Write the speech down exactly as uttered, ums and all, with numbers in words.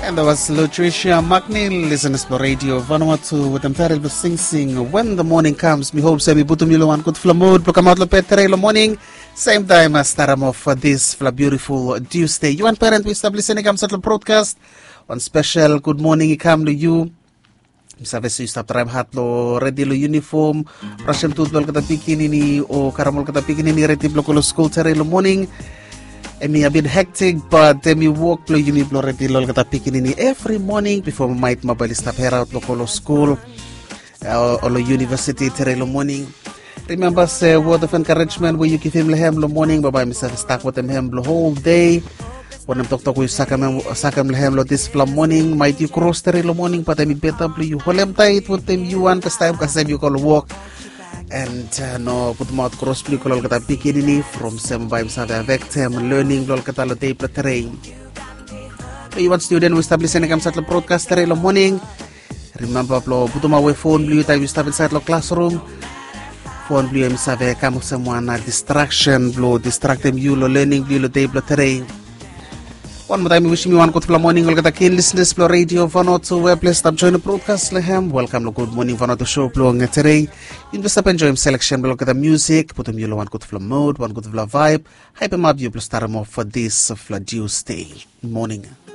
And that was Lutricia McNeil, listeners to Radio Vanuatu with them terrible sing sing. When the morning comes, me hope sabi butum yilo one good flamod, blokamat lo petere lo morning. Same time as Taramo for this for beautiful Tuesday. You and parent we establish any comes at the broadcast. One special good morning come to you. Misabi sa stop time hat lo ready lo uniform. Prasem tutbol kata pikin ini o karamol kata pikin ini ready block lo school tere lo morning. Emi a bit hectic, but emi walk plo uni plo ready lol kata pikin ini every morning before might mobile stop here out lo school uh, or lo university tere lo morning. Remember say word of encouragement where you give him lehem lo morning, baba myself stuck with him hem lo whole day. When I'm talk talk with sakam sakam lehem lo this flam morning, might you cross tere lo morning, but emi better plo you hold him tight with them you want cause time cause you call walk. And uh, no put mouth cross play kolol kata pikin ini from some vibes have avec them learning lol kata lo day terrain. So you want student we establish any kam sat lo broadcast tere lo morning. Remember lo put my phone blue time you stop inside lo classroom. Phone blue em save kam someone na distraction blue distract them you lo learning blue lo day terrain. One more time, we wish me one good morning. All the keen listeners, Flow Radio, Vanuatu, where please stop join the broadcast. Lehem, welcome to Good Morning Vanuatu show. Blowing today, invest up enjoy selection. Look at the music. Put them you one good flow mode, one good flow vibe. Hype them up. You plus start them off for this Flow Tuesday morning.